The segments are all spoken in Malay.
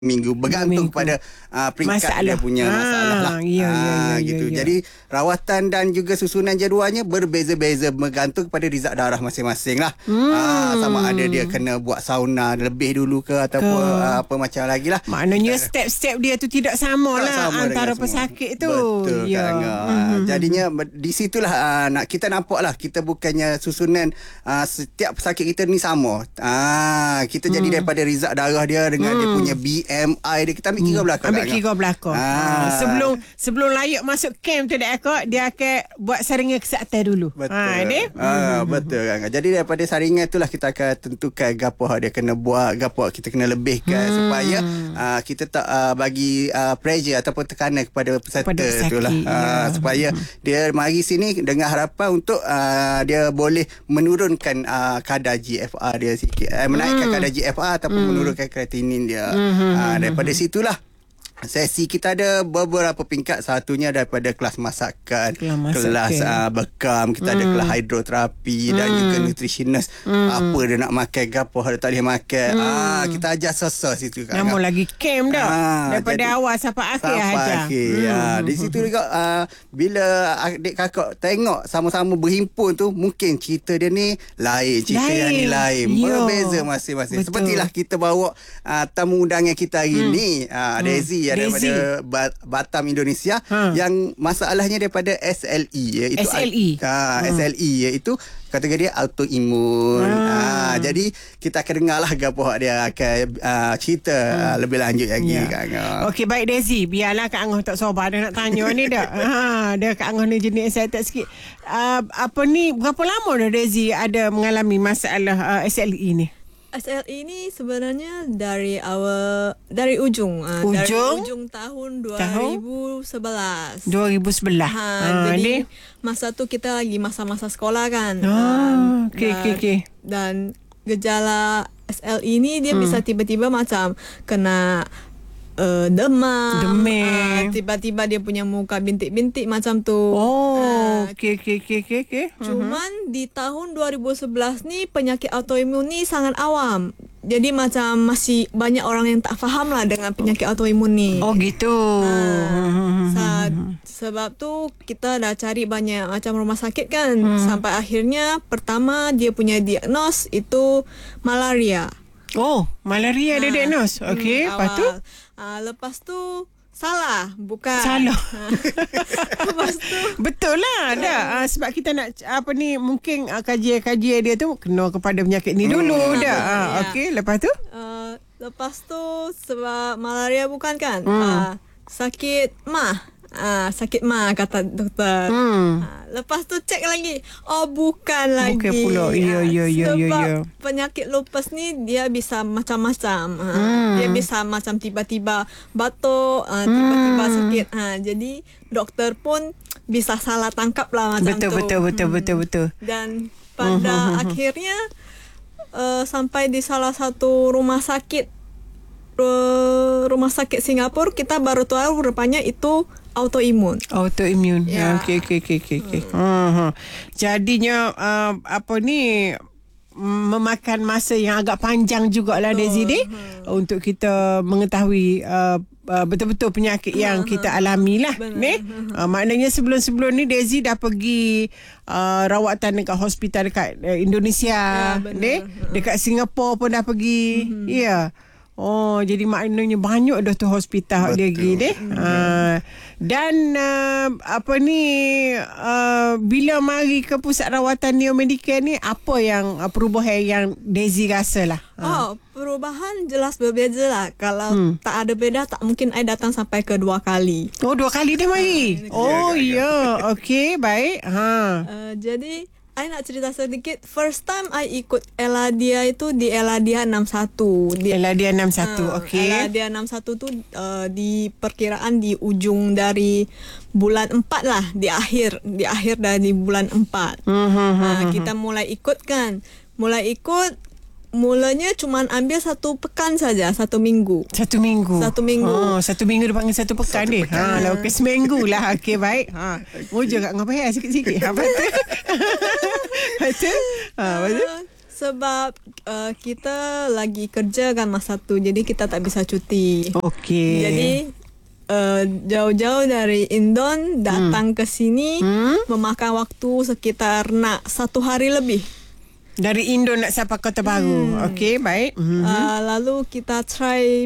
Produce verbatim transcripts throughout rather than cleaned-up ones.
minggu bergantung minggu. kepada uh, peringkat masalah. dia punya ha, masalah lah. Ya, ha, ya, ya, gitu. Ya, ya. Jadi rawatan dan juga susunan jadualnya berbeza-beza bergantung kepada rizal darah masing-masing lah. Hmm. Ha, sama ada dia kena buat sauna lebih dulu ke ataupun uh, apa macam lagi lah. Maknanya kita, step-step dia tu tidak sama lah sama antara pesakit tu. Betul ya. kan. Hmm. Jadinya di situlah uh, nak kita nampak lah kita bukannya susunan uh, setiap pesakit kita ni sama. Ah, kita hmm. jadi daripada rizal darah dia dengan hmm. dia punya B M I dia, kita ambil kira belakang. Ambil kira belakang. Ah. Sebelum sebelum layak masuk camp tu dah akak, dia akan buat saringan kesihatan dulu. Betul. Ha, ni? Ah, betul kan. Jadi daripada saringan itulah kita akan tentukan gapo dia kena buat, gapo kita kena lebihkan hmm. supaya uh, kita tak uh, bagi uh, pressure ataupun tekanan kepada peserta itulah. Ya. Uh, supaya dia mari sini dengan harapan untuk uh, dia boleh menurunkan uh, kadar G F R dia sikit. Uh, menaikkan hmm. kadar G F R ataupun hmm. menurunkan kreatinin dia. Hmm. Uh, daripada situlah sesi kita ada beberapa peringkat. Satunya daripada kelas masakan, kelas, masakan. kelas uh, bekam, kita hmm. ada kelas hidroterapi hmm. dan juga nutritionist. Hmm. Apa dia nak makan, apa dia tak boleh makan. Hmm. Ah, kita ajar sesa situ kan. Nama lagi camp dah. Ah, daripada jadi, awal sampai akhir sampai ajar. Akhir. Hmm. Ya, di situ juga uh, bila adik kakak tengok sama-sama berhimpun tu, mungkin cerita dia ni lain, cerita lain. yang ni lain. Yo. Berbeza masing-masing. Betul. Sepertilah kita bawa uh, tamu undangan kita hari hmm. ni, uh, hmm. Daisy daripada Batam, Indonesia, ha. yang masalahnya daripada S L E, iaitu S L E. Ha, hmm. S L E iaitu kategori autoimun. Ha. Ha, jadi kita akan dengarlah gapo dia akan uh, cerita hmm. uh, lebih lanjut lagi ya. kan. Okey, baik Daisy, biarlah Kak Angah tak sabar dah nak tanya ni dah. Ha, dia Kak Angah ni jenis excited sikit. Uh, apa ni, berapa lama dah Daisy ada mengalami masalah uh, S L E ni? S L E ni sebenarnya dari awal, dari ujung, ujung? dari ujung tahun dua ribu sebelas. dua ribu sebelas. Ha, ha, jadi ni? masa tu kita lagi masa-masa sekolah kan. Ah, okey okey okey. Dan gejala S L E ni dia hmm. bisa tiba-tiba macam kena Uh, demam, demam. Uh, tiba-tiba dia punya muka bintik-bintik macam tu. Oh, okey okey okey okey. Cuman uh-huh. di tahun dua ribu sebelas ni penyakit autoimun ni sangat awam. Jadi macam masih banyak orang yang tak faham lah dengan penyakit autoimun ni. Oh gitu. Uh, saat, sebab tu kita dah cari banyak macam rumah sakit kan. Hmm. Sampai akhirnya pertama dia punya diagnos itu malaria. Oh, malaria ada diagnos. Okey, hmm, lepas tu? Uh, lepas tu salah, bukan. Salah. Lepas tu betul lah dah. Uh, sebab kita nak apa ni, mungkin uh, kajian-kajian dia tu kena kepada penyakit ni dulu hmm. dah. Uh, ya. Okey, lepas tu? Uh, lepas tu sebab malaria bukan kan? Hmm. Uh, sakit mah. Ah, sakit mah kata doktor. Hmm. Ah, lepas tu cek lagi. Oh, bukan lagi. Bukan pula. Ya, ya, ya, ya, ya. Penyakit lupus ni dia bisa macam-macam. Ah, hmm. Dia bisa macam tiba-tiba batuk, ah, tiba-tiba hmm. sakit. Ah, jadi doktor pun bisa salah tangkap lah macam betul, tu. Betul, betul, hmm. betul, betul. Dan pada hmm. akhirnya uh, sampai di salah satu rumah sakit, uh, rumah sakit Singapura, kita baru tahu rupanya itu autoimun. Autoimun. Ya. Okey okey okey okey. Hmm. Uh-huh. Jadinya uh, apa ni, memakan masa yang agak panjang jugalah Daisy ni uh-huh. untuk kita mengetahui uh, uh, betul-betul penyakit uh-huh. yang kita alami lah. Ni uh, maknanya sebelum-sebelum ni Daisy dah pergi uh, rawatan dekat hospital dekat uh, Indonesia, ya, ni dekat Singapura pun dah pergi. Uh-huh. Ya. Yeah. Oh, jadi maknanya banyak dah tu hospital dia lagi deh. Hmm. Uh, dan uh, apa ni, uh, bila mari ke pusat rawatan neomedical ni, apa yang uh, perubahan yang Daisy rasa lah? Uh. Oh, perubahan jelas berbeza lah. Kalau hmm. tak ada beda, tak mungkin I datang sampai ke dua kali. Oh, dua kali dah mari? Uh, oh, ya. Yeah. Okey, baik. Ha. Uh, jadi I nak cerita sedikit. First time I ikut Eladia itu di Eladia enam puluh satu. Di Eladia enam puluh satu, uh, okey. Eladia enam puluh satu tu uh, di perkiraan di ujung dari bulan empat lah, di akhir di akhir dari bulan empat. Uh-huh, uh, kita mulai ikut kan. Mulai ikut mulanya cuma ambil satu pekan saja, satu minggu. Satu minggu. Satu minggu. Oh, satu minggu dia panggil satu pekan satu ni. Pekan. Ha, lah okey, seminggu lah. Okey, baik. Ha. Moja kat ngapai sikit-sikit. Ha, betul. Betul. Ha, betul. Uh, Sebab uh, kita lagi kerja kan masa tu, jadi kita tak bisa cuti. Okey. Jadi uh, jauh-jauh dari Indon datang hmm. ke sini hmm? memakan waktu sekitar nak satu hari lebih. Dari Indon nak sampai Kota Baru. Hmm. Okey, baik. Hmm. Uh, lalu kita try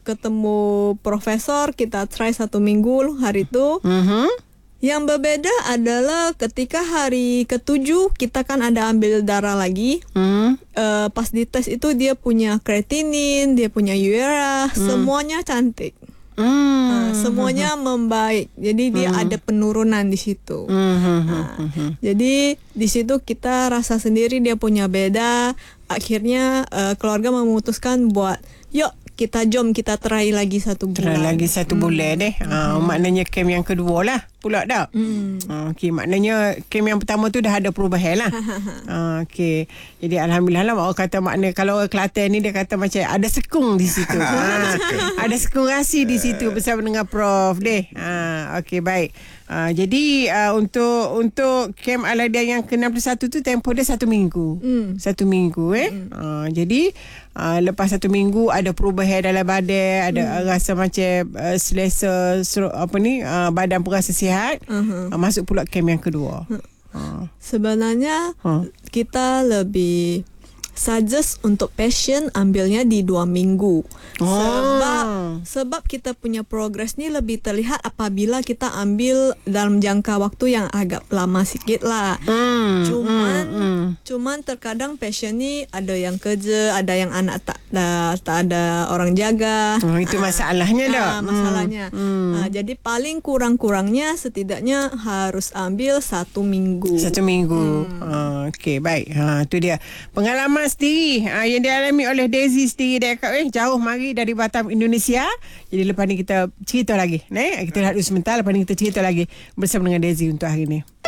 ketemu profesor, kita try satu minggu hari tu. Mm-hmm. Yang berbeda adalah ketika hari ketujuh kita kan ada ambil darah lagi. Mm. Uh, pas dites itu dia punya kreatinin, dia punya urea, mm. semuanya cantik. Mm. Uh, semuanya mm-hmm. membaik. Jadi dia mm. ada penurunan di situ. Mm-hmm. Uh, mm-hmm. Jadi di situ kita rasa sendiri dia punya beda. Akhirnya uh, keluarga memutuskan buat, yuk kita jom kita try lagi satu bulan. Try lagi satu hmm. bulan deh. Ha, hmm. maknanya camp yang kedua lah pula dah. Hmm. Ha, okey, maknanya camp yang pertama tu dah ada perubahan lah. ha, okey. Jadi alhamdulillah lah orang kata makna kalau orang Kelantan ni dia kata macam ada sekung di situ. ha, ada sekung rasi di situ bersama dengan Prof deh. Ha, okey baik. Uh, jadi uh, untuk untuk camp Al-Aidiyah yang ke enam puluh satu tu tempoh dia satu minggu. Mm. Satu minggu eh. Mm. Uh, jadi uh, lepas satu minggu ada perubahan dalam badan, ada mm. rasa macam uh, selesa ser- apa ni uh, badan pun rasa sihat. Uh-huh. Uh, masuk pula camp yang kedua. Uh. Uh. Sebenarnya huh? kita lebih suggest untuk passion ambilnya di dua minggu. Oh. Sebab sebab kita punya progres ni lebih terlihat apabila kita ambil dalam jangka waktu yang agak lama sikit lah. Mm, cuman mm, mm. cuman terkadang passion ni ada yang kerja, ada yang anak tak ada, tak ada orang jaga. Oh, itu masalahnya ah, dah. Ah, masalahnya. Mm. Ah, jadi paling kurang-kurangnya setidaknya harus ambil satu minggu. Satu minggu. Mm. Ah, okey, baik. Ha, tu dia pengalaman sendiri ha, yang dialami oleh Daisy sendiri dekat eh jauh mari dari Batam, Indonesia. Jadi lepas ni kita cerita lagi. Eh? Kita lihat dulu sebentar, lepas ni kita cerita lagi bersama dengan Daisy untuk hari ni.